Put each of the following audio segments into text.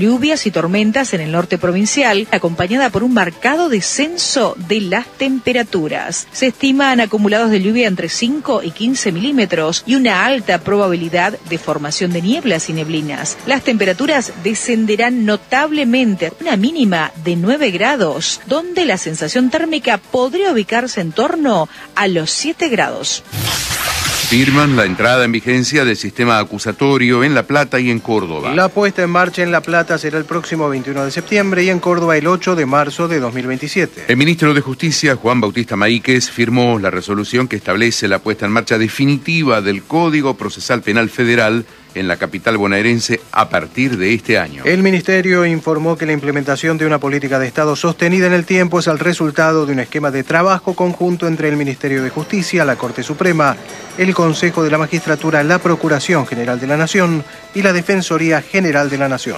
lluvias y tormentas en el norte provincial, acompañada por un marcado descenso de las temperaturas. Se estiman acumulados de lluvia entre 5 y 15 milímetros y una alta probabilidad de formación de nieblas y neblinas. Las temperaturas descenderán notablemente, una mínima de 9 grados, donde la sensación térmica podría ubicarse en torno a los 7 grados. Firman la entrada en vigencia del sistema acusatorio en La Plata y en Córdoba. La puesta en marcha en La Plata será el próximo 21 de septiembre y en Córdoba el 8 de marzo de 2027. El ministro de Justicia, Juan Bautista Maíquez, firmó la resolución que establece la puesta en marcha definitiva del Código Procesal Penal Federal en la capital bonaerense a partir de este año. El ministerio informó que la implementación de una política de Estado sostenida en el tiempo es el resultado de un esquema de trabajo conjunto entre el Ministerio de Justicia, la Corte Suprema, el Consejo de la Magistratura, la Procuración General de la Nación y la Defensoría General de la Nación.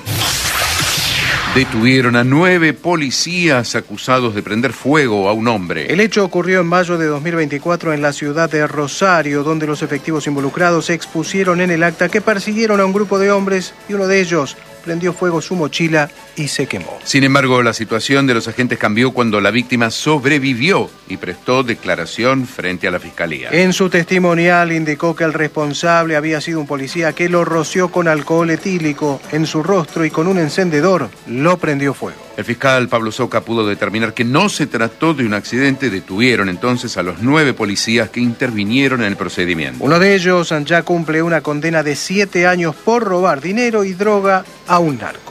Detuvieron a 9 policías acusados de prender fuego a un hombre. El hecho ocurrió en mayo de 2024 en la ciudad de Rosario, donde los efectivos involucrados se expusieron en el acta que persiguieron a un grupo de hombres y uno de ellos prendió fuego su mochila y se quemó. Sin embargo, la situación de los agentes cambió cuando la víctima sobrevivió y prestó declaración frente a la fiscalía. En su testimonial indicó que el responsable había sido un policía que lo roció con alcohol etílico en su rostro y con un encendedor lo prendió fuego. El fiscal Pablo Soca pudo determinar que no se trató de un accidente. Detuvieron entonces a los 9 policías que intervinieron en el procedimiento. Uno de ellos ya cumple una condena de 7 años por robar dinero y droga a un narco.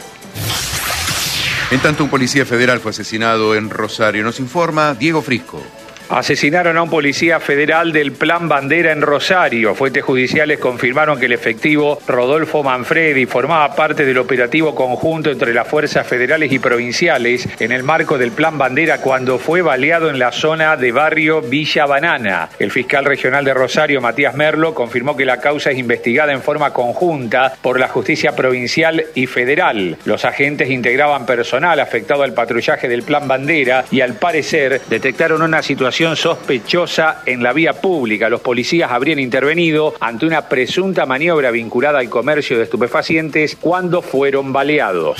En tanto, un policía federal fue asesinado en Rosario. Nos informa Diego Frisco. Asesinaron a un policía federal del Plan Bandera en Rosario. Fuentes judiciales confirmaron que el efectivo Rodolfo Manfredi formaba parte del operativo conjunto entre las fuerzas federales y provinciales en el marco del Plan Bandera cuando fue baleado en la zona de barrio Villa Banana. El fiscal regional de Rosario, Matías Merlo, confirmó que la causa es investigada en forma conjunta por la justicia provincial y federal. Los agentes integraban personal afectado al patrullaje del Plan Bandera y al parecer detectaron una situación sospechosa en la vía pública. Los policías habrían intervenido ante una presunta maniobra vinculada al comercio de estupefacientes cuando fueron baleados.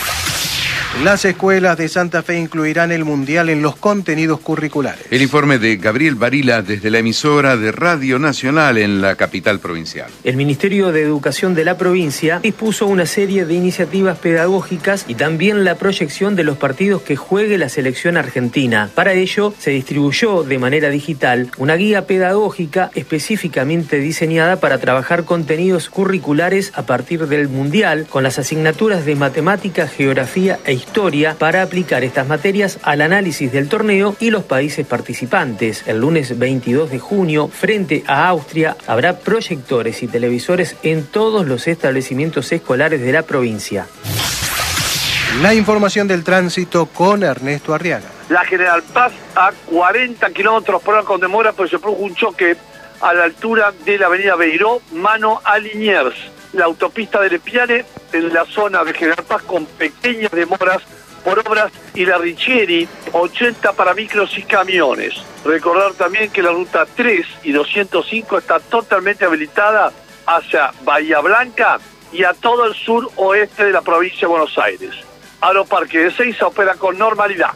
Las escuelas de Santa Fe incluirán el Mundial en los contenidos curriculares. El informe de Gabriel Varila desde la emisora de Radio Nacional en la capital provincial. El Ministerio de Educación de la provincia dispuso una serie de iniciativas pedagógicas y también la proyección de los partidos que juegue la selección argentina. Para ello, se distribuyó de manera digital una guía pedagógica específicamente diseñada para trabajar contenidos curriculares a partir del Mundial, con las asignaturas de matemática, geografía e historia para aplicar estas materias al análisis del torneo y los países participantes. El lunes 22 de junio, frente a Austria, habrá proyectores y televisores en todos los establecimientos escolares de la provincia. La información del tránsito con Ernesto Arriaga. La General Paz a 40 kilómetros por hora con demora, pues se produjo un choque a la altura de la avenida Beiró, mano a Liniers. La autopista de Lepiane en la zona de General Paz con pequeñas demoras por obras y la Richieri, 80 para micros y camiones. Recordar también que la ruta 3 y 205 está totalmente habilitada hacia Bahía Blanca y a todo el sur oeste de la provincia de Buenos Aires. Aeroparque de Ezeiza opera con normalidad.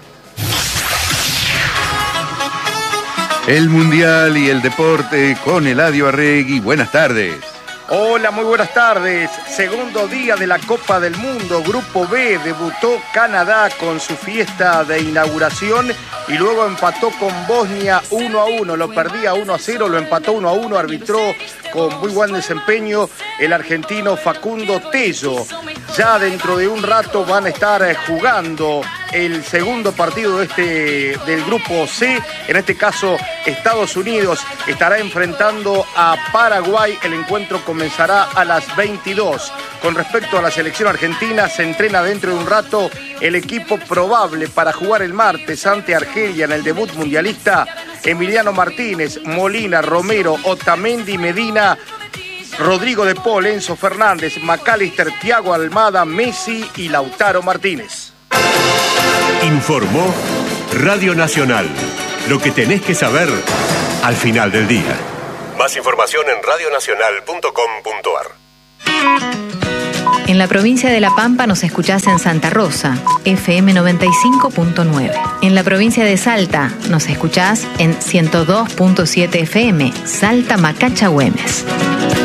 El Mundial y el deporte con Eladio Arregui. Buenas tardes. Hola, muy buenas tardes. Segundo día de la Copa del Mundo. Grupo B, debutó Canadá con su fiesta de inauguración y luego empató con Bosnia 1-1. Lo perdía 1-0, lo empató 1-1. Arbitró con muy buen desempeño el argentino Facundo Tello. Ya dentro de un rato van a estar jugando el segundo partido del grupo C. En este caso, Estados Unidos estará enfrentando a Paraguay. El encuentro comenzará a las 22. Con respecto a la selección argentina, se entrena dentro de un rato el equipo probable para jugar el martes ante Argelia en el debut mundialista. Emiliano Martínez, Molina, Romero, Otamendi, Medina, Rodrigo de Paul, Enzo Fernández, McAllister, Thiago Almada, Messi y Lautaro Martínez. Informó Radio Nacional. Lo que tenés que saber al final del día. Más información en radionacional.com.ar. En la provincia de La Pampa nos escuchás en Santa Rosa, FM 95.9. En la provincia de Salta nos escuchás en 102.7 FM, Salta Macacha Güemes.